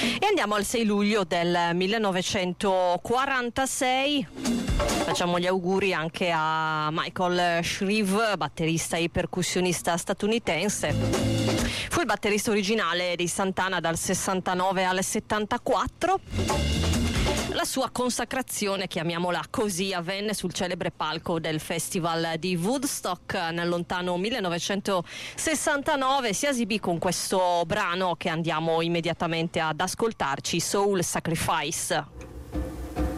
E andiamo al 6 luglio del 1946. Facciamo gli auguri anche a Michael Shrieve, batterista e percussionista statunitense. Fu il batterista originale di Santana dal 69 al 74. La sua consacrazione, chiamiamola così, avvenne sul celebre palco del Festival di Woodstock nel lontano 1969. Si esibì con questo brano che andiamo immediatamente ad ascoltarci, Soul Sacrifice.